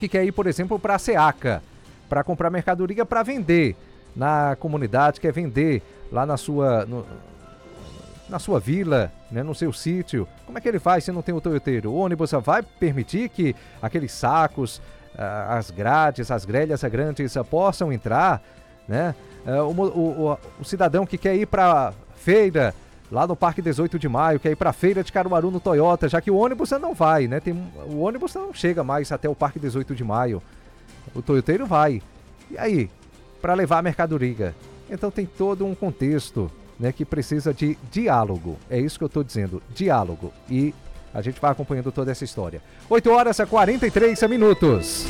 que quer ir, por exemplo, para a SEACA, para comprar mercadoria para vender na comunidade, quer vender lá na sua vila, né, no seu sítio. Como é que ele faz se não tem o toyoteiro? O ônibus vai permitir que aqueles sacos, as grades, as grelhas grandes possam entrar, né? O cidadão que quer ir para feira lá no Parque 18 de Maio, quer ir para a feira de Caruaru no Toyota, já que o ônibus não vai, né? O ônibus não chega mais até o Parque 18 de Maio. O toyoteiro vai. E aí? Para levar a mercadoria. Então tem todo um contexto, né, que precisa de diálogo. É isso que eu estou dizendo, diálogo. E a gente vai acompanhando toda essa história. 8h43.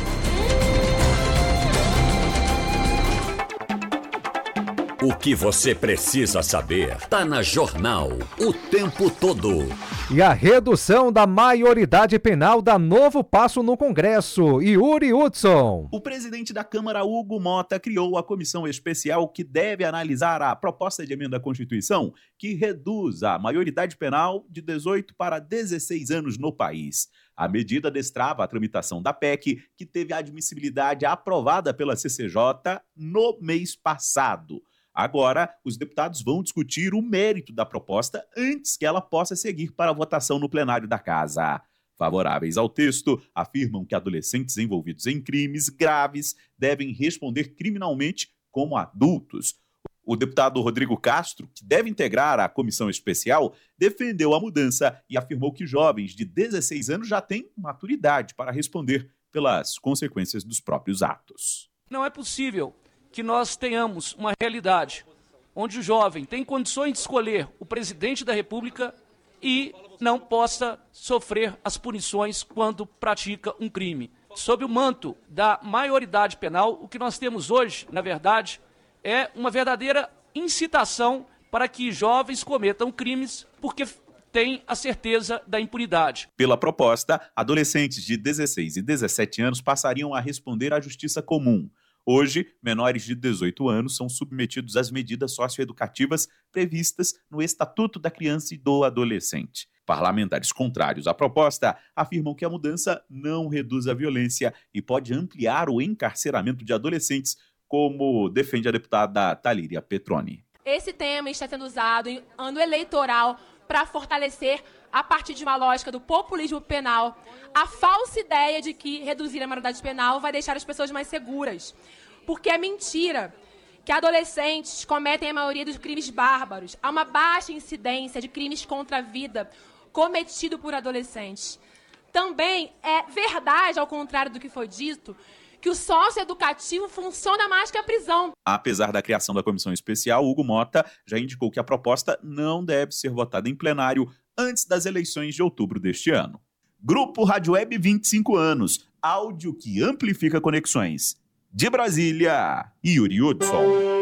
O que você precisa saber tá na Jornal o tempo todo. E a redução da maioridade penal dá novo passo no Congresso. Yuri Hudson. O presidente da Câmara, Hugo Mota, criou a comissão especial que deve analisar a proposta de emenda à Constituição que reduz a maioridade penal de 18 para 16 anos no país. A medida destrava a tramitação da PEC, que teve a admissibilidade aprovada pela CCJ no mês passado. Agora, os deputados vão discutir o mérito da proposta antes que ela possa seguir para a votação no plenário da Casa. Favoráveis ao texto, afirmam que adolescentes envolvidos em crimes graves devem responder criminalmente como adultos. O deputado Rodrigo Castro, que deve integrar a comissão especial, defendeu a mudança e afirmou que jovens de 16 anos já têm maturidade para responder pelas consequências dos próprios atos. Não é possível que nós tenhamos uma realidade onde o jovem tem condições de escolher o presidente da República e não possa sofrer as punições quando pratica um crime. Sob o manto da maioridade penal, o que nós temos hoje, na verdade, é uma verdadeira incitação para que jovens cometam crimes porque têm a certeza da impunidade. Pela proposta, adolescentes de 16 e 17 anos passariam a responder à justiça comum. Hoje, menores de 18 anos são submetidos às medidas socioeducativas previstas no Estatuto da Criança e do Adolescente. Parlamentares contrários à proposta afirmam que a mudança não reduz a violência e pode ampliar o encarceramento de adolescentes, como defende a deputada Talíria Petroni. Esse tema está sendo usado em ano eleitoral para fortalecer, a partir de uma lógica do populismo penal, a falsa ideia de que reduzir a maioridade penal vai deixar as pessoas mais seguras. Porque é mentira que adolescentes cometem a maioria dos crimes bárbaros. Há uma baixa incidência de crimes contra a vida cometido por adolescentes. Também é verdade, ao contrário do que foi dito, que o socioeducativo funciona mais que a prisão. Apesar da criação da comissão especial, Hugo Mota já indicou que a proposta não deve ser votada em plenário antes das eleições de outubro deste ano. Grupo Rádio Web 25 anos, áudio que amplifica conexões. De Brasília, Yuri Hudson.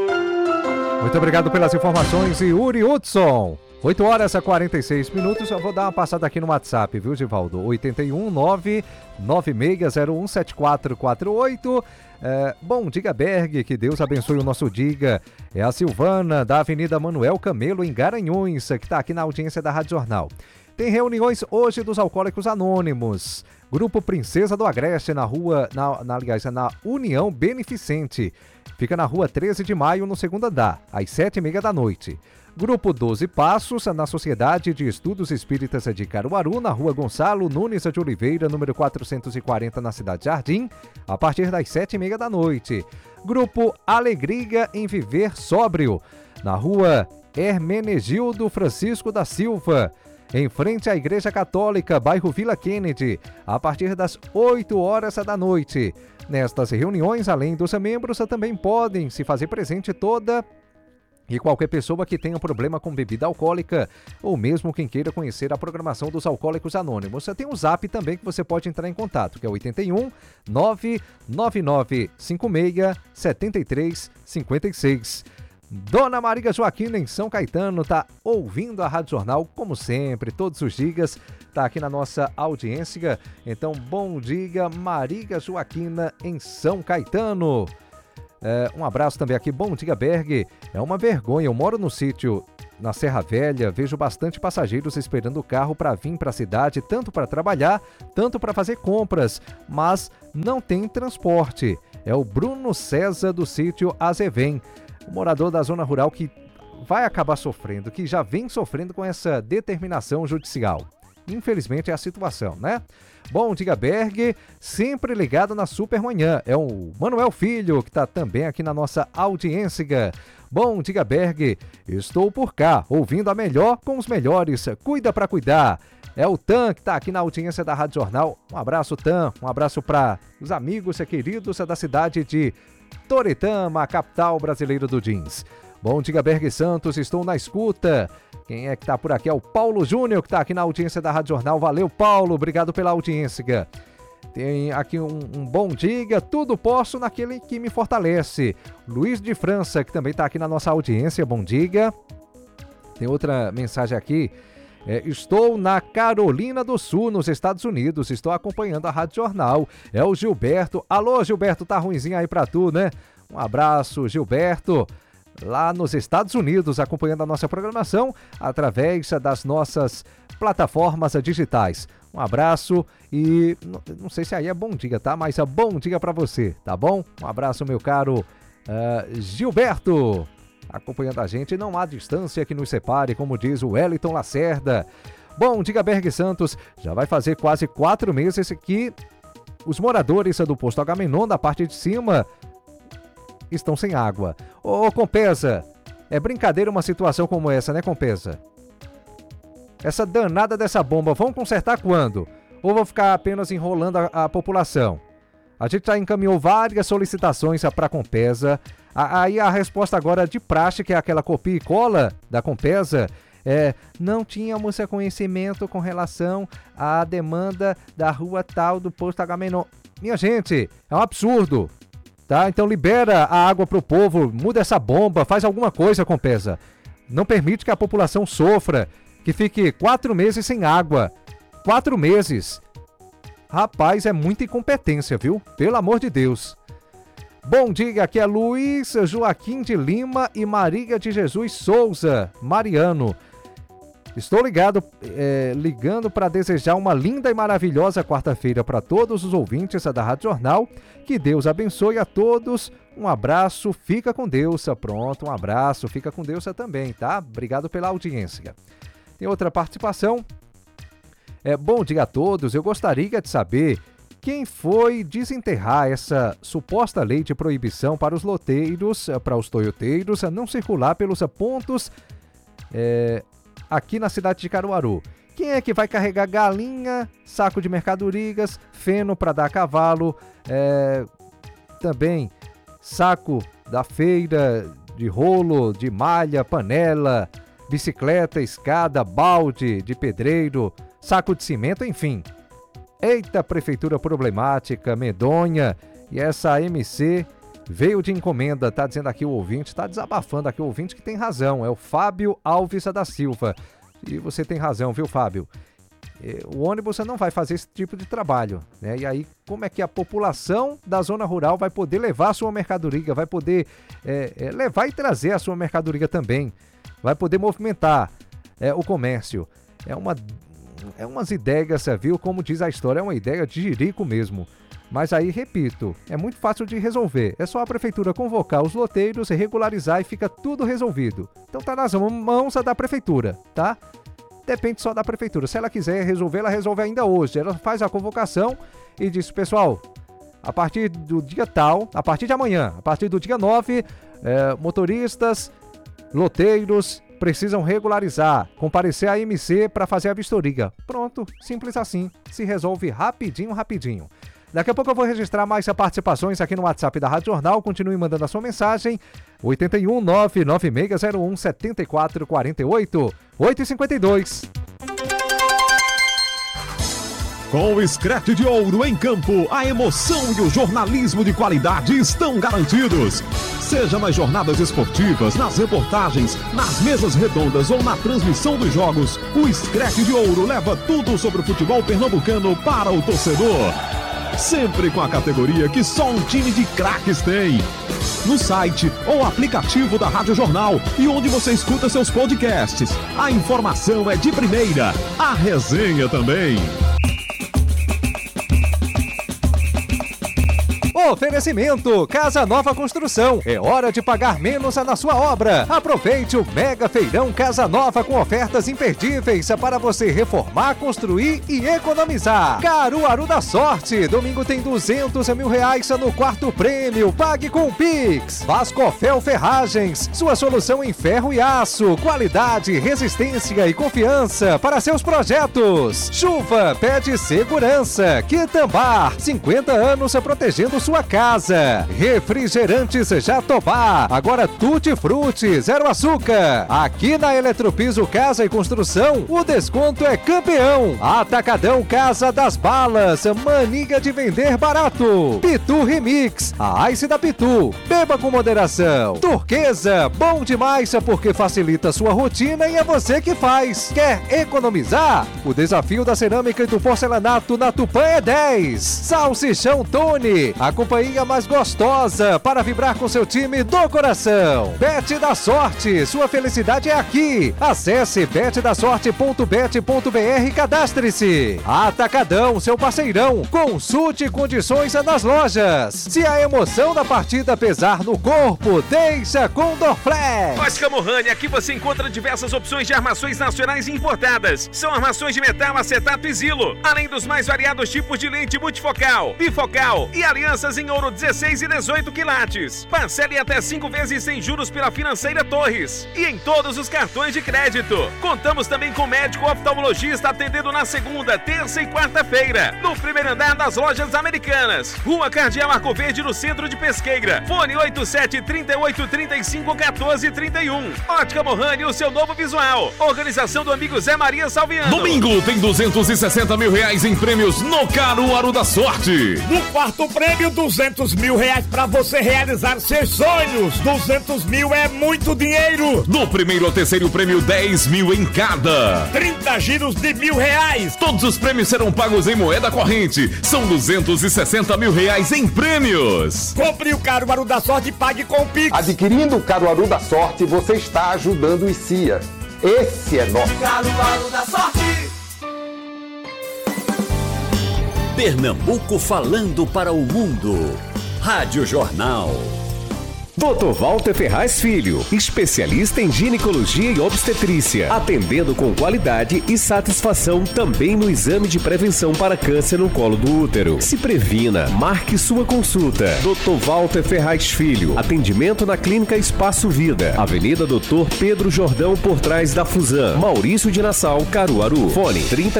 Muito obrigado pelas informações, Yuri Hudson. 8h46. Eu vou dar uma passada aqui no WhatsApp, viu, Givaldo? 81996017448. Bom, Diga Berg, que Deus abençoe o nosso Diga. É a Silvana, da Avenida Manuel Camelo, em Garanhuns, que está aqui na audiência da Rádio Jornal. Tem reuniões hoje dos Alcoólicos Anônimos. Grupo Princesa do Agreste, na União Beneficente. Fica na rua 13 de maio, no segundo andar, às 7h30 da noite. Grupo 12 Passos, na Sociedade de Estudos Espíritas de Caruaru, na rua Gonçalo Nunes de Oliveira, número 440, na Cidade Jardim, a partir das 7h30 da noite. Grupo Alegria em Viver Sóbrio, na rua Hermenegildo Francisco da Silva, em frente à Igreja Católica, bairro Vila Kennedy, a partir das 8h da noite. Nestas reuniões, além dos membros, também podem se fazer presente toda e qualquer pessoa que tenha problema com bebida alcoólica ou mesmo quem queira conhecer a programação dos Alcoólicos Anônimos. Tem um zap também que você pode entrar em contato, que é 81 99956 7356. Dona Maria Joaquina, em São Caetano, tá ouvindo a Rádio Jornal, como sempre, todos os dias, tá aqui na nossa audiência. Então, bom dia, Maria Joaquina, em São Caetano. Um abraço também aqui, bom dia, Berg. É uma vergonha, eu moro no sítio na Serra Velha, vejo bastante passageiros esperando o carro para vir para a cidade, tanto para trabalhar, tanto para fazer compras, mas não tem transporte. É o Bruno César do sítio Azevém, o morador da zona rural que vai acabar sofrendo, que já vem sofrendo com essa determinação judicial. Infelizmente é a situação, né? Bom dia, Berg, sempre ligado na Supermanhã. É o Manuel Filho, que está também aqui na nossa audiência. Bom dia, Berg, estou por cá, ouvindo a melhor com os melhores. Cuida pra cuidar. É o Tan, que está aqui na audiência da Rádio Jornal. Um abraço, Tan. Um abraço para os amigos e queridos da cidade de Toritama, a capital brasileira do jeans. Bom dia, Berg Santos, estou na escuta. Quem é que está por aqui? É o Paulo Júnior, que está aqui na audiência da Rádio Jornal. Valeu, Paulo, obrigado pela audiência. Tem aqui um bom dia, tudo posso naquele que me fortalece. Luiz de França, que também está aqui na nossa audiência, bom dia. Tem outra mensagem aqui. Estou na Carolina do Sul, nos Estados Unidos, estou acompanhando a Rádio Jornal. É o Gilberto. Alô, Gilberto, tá ruinzinho aí pra tu, né? Um abraço, Gilberto. Lá nos Estados Unidos, acompanhando a nossa programação através das nossas plataformas digitais. Um abraço e não sei se aí é bom dia, tá? Mas é bom dia pra você, tá bom? Um abraço, meu caro Gilberto. Acompanhando a gente, não há distância que nos separe, como diz o Wellington Lacerda. Bom dia, Berg Santos. Já vai fazer quase 4 meses que os moradores do posto Agamenon, da parte de cima, estão sem água. Ô, Compesa, é brincadeira uma situação como essa, né, Compesa? Essa danada dessa bomba, vão consertar quando? Ou vão ficar apenas enrolando a população? A gente já encaminhou várias solicitações para a Compesa. Aí a resposta agora de praxe, que é aquela copia e cola da Compesa, não tínhamos conhecimento com relação à demanda da rua tal do posto Agamenon. Minha gente, é um absurdo. Tá? Então libera a água pro povo, muda essa bomba, faz alguma coisa, Compesa. Não permite que a população sofra, que fique 4 meses sem água. 4 meses. Rapaz, é muita incompetência, viu? Pelo amor de Deus. Bom dia, aqui é Luiz Joaquim de Lima e Maria de Jesus Souza, Mariano. Estou ligando para desejar uma linda e maravilhosa quarta-feira para todos os ouvintes da Rádio Jornal. Que Deus abençoe a todos. Um abraço, fica com Deus. Pronto, um abraço, fica com Deus também, tá? Obrigado pela audiência. Tem outra participação. Bom dia a todos. Eu gostaria de saber quem foi desenterrar essa suposta lei de proibição para os loteiros, para os toyoteiros, não circular pelos pontos aqui na cidade de Caruaru. Quem é que vai carregar galinha, saco de mercadorias, feno para dar a cavalo, também saco da feira de rolo, de malha, panela, bicicleta, escada, balde de pedreiro, saco de cimento, enfim. Eita, prefeitura problemática, medonha. E essa MC veio de encomenda, tá dizendo aqui o ouvinte, tá desabafando aqui o ouvinte que tem razão, é o Fábio Alves da Silva. E você tem razão, viu, Fábio? O ônibus não vai fazer esse tipo de trabalho, né? E aí, como é que a população da zona rural vai poder levar a sua mercadoria, vai poder levar e trazer a sua mercadoria também, vai poder movimentar o comércio? É umas ideias, viu? Como diz a história, é uma ideia de jirico mesmo. Mas aí, repito, é muito fácil de resolver. É só a prefeitura convocar os loteiros, regularizar e fica tudo resolvido. Então tá nas mãos da prefeitura, tá? Depende só da prefeitura. Se ela quiser resolver, ela resolve ainda hoje. Ela faz a convocação e diz, pessoal, a partir do dia tal, a partir de amanhã, a partir do dia 9, motoristas, loteiros precisam regularizar, comparecer à MC para fazer a vistoria. Pronto, simples assim. Se resolve rapidinho. Daqui a pouco eu vou registrar mais participações aqui no WhatsApp da Rádio Jornal. Continue mandando a sua mensagem. 81 99601 7448 8h52. Com o Scratch de Ouro em campo, a emoção e o jornalismo de qualidade estão garantidos. Seja nas jornadas esportivas, nas reportagens, nas mesas redondas ou na transmissão dos jogos, o Scratch de Ouro leva tudo sobre o futebol pernambucano para o torcedor. Sempre com a categoria que só um time de craques tem. No site ou aplicativo da Rádio Jornal e onde você escuta seus podcasts. A informação é de primeira, a resenha também. Oferecimento Casa Nova Construção. É hora de pagar menos na sua obra. Aproveite o Mega Feirão Casa Nova com ofertas imperdíveis para você reformar, construir e economizar. Caruaru da Sorte. Domingo tem R$200 mil no quarto prêmio. Pague com Pix. Vascofel Ferragens. Sua solução em ferro e aço. Qualidade, resistência e confiança para seus projetos. Chuva pede segurança. Quitambar. 50 anos protegendo sua casa. Refrigerantes Jatobá. Agora Tutti Frutti, zero açúcar. Aqui na Eletropiso Casa e Construção, o desconto é campeão. Atacadão Casa das Balas. Mania de vender barato. Pitu Remix. A Ice da Pitu. Beba com moderação. Turquesa. Bom demais porque facilita sua rotina e é você que faz. Quer economizar? O desafio da cerâmica e do porcelanato na Tupã é 10. Salsichão Tony. A companhia mais gostosa para vibrar com seu time do coração. Bet da Sorte. Sua felicidade é aqui. Acesse betdasorte.bet.br e cadastre-se. Atacadão, seu parceirão. Consulte condições nas lojas. Se a emoção da partida pesar no corpo, deixa com Dorflex. Ótica Mohani, aqui você encontra diversas opções de armações nacionais e importadas. São armações de metal, acetato e Zilo, além dos mais variados tipos de lente multifocal, bifocal e alianças em ouro 16 e 18 quilates. Parcele até 5 vezes sem juros pela Financeira Torres e em todos os cartões de crédito. Contamos também com médico oftalmologista atendendo na segunda, terça e quarta-feira, no primeiro andar das Lojas Americanas, Rua Cardeal Arco Verde, no centro de Pesqueira. Fone 87-38-35-14-31. Ótica Mohani, o seu novo visual. Organização do amigo Zé Maria Salviano. Domingo tem R$260 mil em prêmios no Caruaru da Sorte. No quarto prêmio, R$200 mil para você realizar seus sonhos. 200 mil é muito dinheiro. No primeiro ao terceiro prêmio, 10 mil em cada. 30 giros de R$1.000. Todos os prêmios serão pagos em moeda corrente. São R$260 mil em prêmios. Compre o Caruaru da Sorte e pague com o Pix. Adquirindo o Caruaru da Sorte, você está ajudando o ICIA. Esse é nosso Caruaru da Sorte. Pernambuco falando para o mundo. Rádio Jornal. Dr. Walter Ferraz Filho, especialista em ginecologia e obstetrícia, atendendo com qualidade e satisfação também no exame de prevenção para câncer no colo do útero. Se previna, marque sua consulta. Dr. Walter Ferraz Filho, atendimento na Clínica Espaço Vida, Avenida Dr. Pedro Jordão, por trás da Fusan, Maurício de Nassau, Caruaru. Fone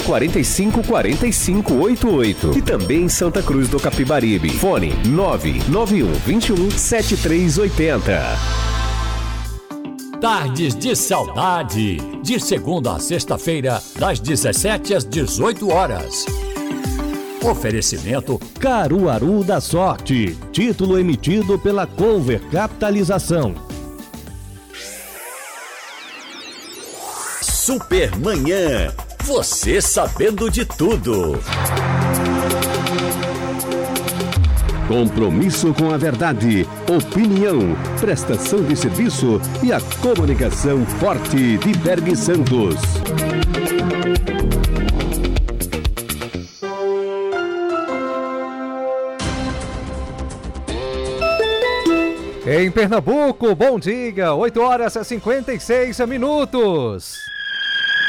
3045-4588 e também em Santa Cruz do Capibaribe. Fone 99121-7380. Tardes de Saudade, de segunda a sexta-feira, das 17 às 18 horas. Oferecimento Caruaru da Sorte, título emitido pela Cover Capitalização. Supermanhã, você sabendo de tudo. Compromisso com a verdade, opinião, prestação de serviço e a comunicação forte de Berg Santos. Em Pernambuco, bom dia, 8 horas e 56 minutos.